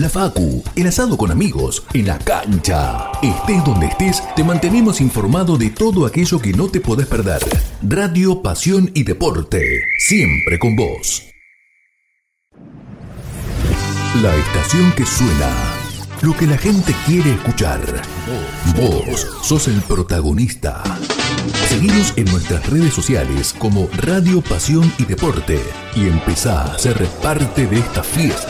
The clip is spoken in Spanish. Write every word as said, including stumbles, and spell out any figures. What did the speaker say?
la facu, el asado con amigos, en la cancha. Estés donde estés, te mantenemos informado de todo aquello que no te podés perder. Radio, pasión y deporte, siempre con vos. La estación que suena, lo que la gente quiere escuchar. Vos sos el protagonista. Seguinos en nuestras redes sociales como Radio, Pasión y Deporte y empezá a ser parte de esta fiesta.